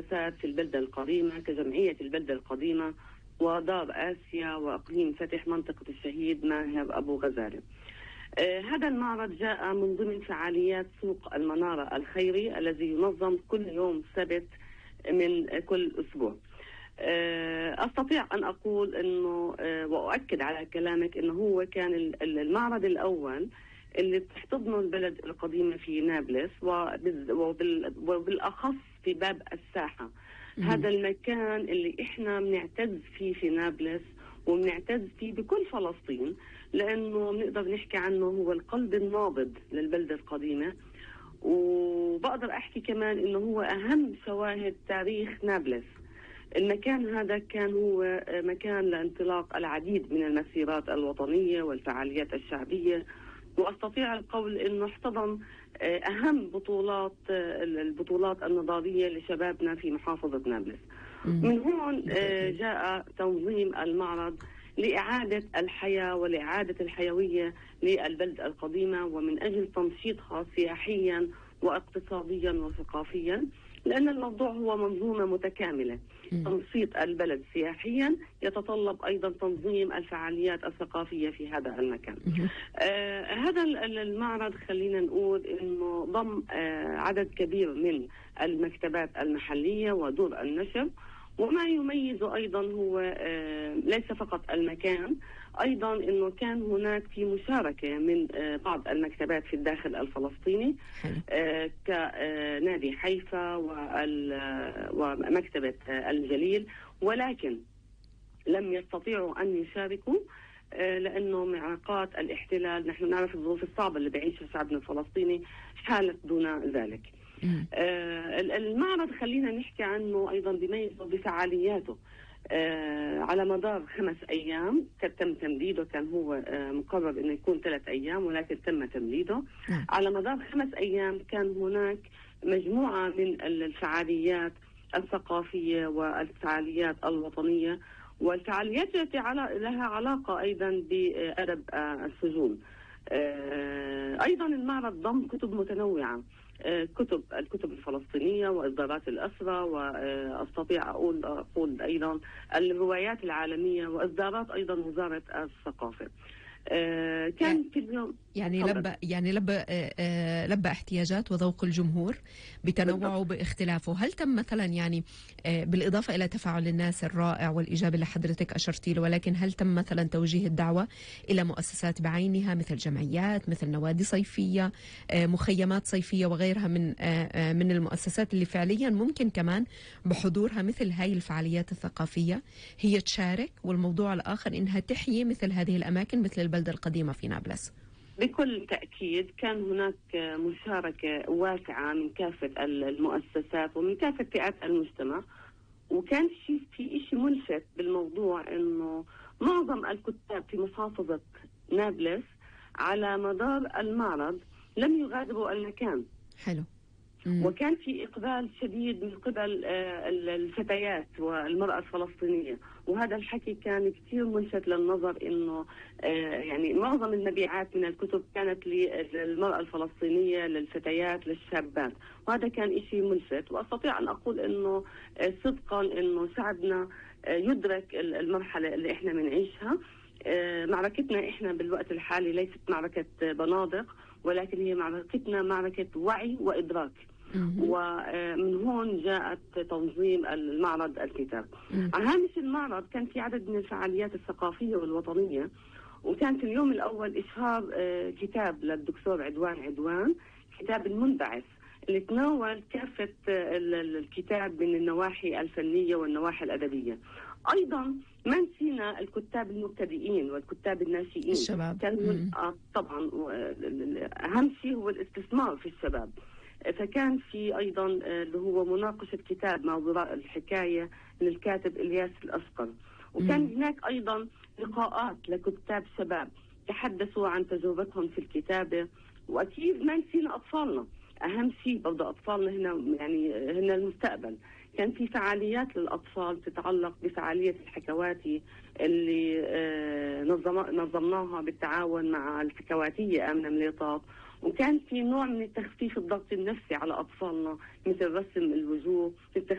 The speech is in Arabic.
المؤسسات في البلدة القديمة كجمعية البلدة القديمة ودار آسيا وإقليم فتح منطقة الشهيد ماهر أبو غزالة. هذا المعرض جاء من ضمن فعاليات سوق المنارة الخيري الذي ينظم كل يوم سبت من كل أسبوع. أستطيع أن أقول أنه وأؤكد على كلامك أنه هو كان المعرض الأول اللي تحتضنه البلد القديمة في نابلس وبالأخص في باب الساحة. هذا المكان اللي إحنا بنعتز فيه في نابلس وبنعتز فيه بكل فلسطين، لأنه بنقدر نحكي عنه هو القلب النابض للبلدة القديمة. وبقدر أحكي كمان إنه هو أهم شواهد تاريخ نابلس. المكان هذا كان هو مكان لانطلاق العديد من المسيرات الوطنية والفعاليات الشعبية، وأستطيع القول إنه احتضن أهم البطولات النضالية لشبابنا في محافظة نابلس. من هون جاء تنظيم المعرض لإعادة الحياة ولإعادة الحيوية للبلد القديمة، ومن أجل تنشيطها سياحيا واقتصاديا وثقافيا، لأن الموضوع هو منظومة متكاملة. تنشيط البلد سياحيا يتطلب أيضا تنظيم الفعاليات الثقافية في هذا المكان. هذا المعرض خلينا نقول أنه ضم عدد كبير من المكتبات المحلية ودور النشر، وما يميزه أيضا هو ليس فقط المكان، أيضا أنه كان هناك في مشاركة من بعض المكتبات في الداخل الفلسطيني كنادي حيفا ومكتبة الجليل، ولكن لم يستطيعوا أن يشاركوا لأنه معاقات الاحتلال، نحن نعرف الظروف الصعبة اللي بيعيشها شعبنا الفلسطيني، حالت دون ذلك. المعرض خلينا نحكي عنه أيضا بميزه بفعالياته. على مدار 5 أيام تم تمديده، كان هو مقرر أنه يكون 3 أيام ولكن تم تمديده. على مدار 5 أيام كان هناك مجموعة من الفعاليات الثقافية والفعاليات الوطنية والفعاليات التي لها علاقة أيضا بأدب السجون. أيضا المعرض ضم كتب متنوعة، الكتب الفلسطينية وإصدارات الأسرى، وأستطيع أقول أيضا الروايات العالمية وإصدارات أيضا وزارة الثقافة. كان في اليوم لبى احتياجات وذوق الجمهور بتنوعه وباختلافه. هل تم مثلا بالإضافة إلى تفاعل الناس الرائع والإيجابي اللي حضرتك أشرتي له، ولكن هل تم مثلا توجيه الدعوة إلى مؤسسات بعينها مثل جمعيات، مثل نوادي صيفية، مخيمات صيفية وغيرها من المؤسسات اللي فعليا ممكن كمان بحضورها مثل هاي الفعاليات الثقافية هي تشارك، والموضوع الآخر إنها تحيي مثل هذه الأماكن مثل البلدة القديمة في نابلس؟ بكل تأكيد كان هناك مشاركة واسعة من كافة المؤسسات ومن كافة فئات المجتمع، وكان في شيء ملفت بالموضوع إنه معظم الكتاب في محافظة نابلس على مدار المعرض لم يغادروا المكان. حلو. وكان في إقبال شديد من قبل الفتيات والمرأة الفلسطينية، وهذا الحكي كان كثير ملفت للنظر إنه يعني معظم المبيعات من الكتب كانت للمرأة الفلسطينية، للفتيات، للشابات، وهذا كان إشي ملفت. وأستطيع أن أقول إنه صدقا إنه شعبنا يدرك المرحلة اللي إحنا بنعيشها. معركتنا إحنا بالوقت الحالي ليست معركة بنادق، ولكن هي معركتنا معركة وعي وإدراك. ومن هون جاءت تنظيم المعرض الكتاب. على هامش المعرض كان في عدد من الفعاليات الثقافية والوطنية، وكان في اليوم الأول إشهار كتاب للدكتور عدوان، كتاب المنبعث، اللي تناول كافة الكتاب من النواحي الفنية والنواحي الأدبية. أيضا ما نسينا الكتاب المبتدئين والكتاب الناشئين، الشباب. كان طبعا أهم شيء هو الاستثمار في الشباب، فكان في أيضا اللي هو مناقشة كتاب ما وراء الحكاية للكاتب إلياس الأصقر، وكان هناك أيضا لقاءات لكتاب شباب تحدثوا عن تجربتهم في الكتابة. وأكيد ما نسينا أطفالنا، أهم شيء برضه أطفالنا هنا يعني هنا المستقبل. كان في فعاليات للأطفال تتعلق بفعالية الحكواتي اللي نظمناها بالتعاون مع الحكواتية آمنة مليطات، وكان في نوع من التخفيف الضغط النفسي على أطفالنا مثل رسم الوجوه،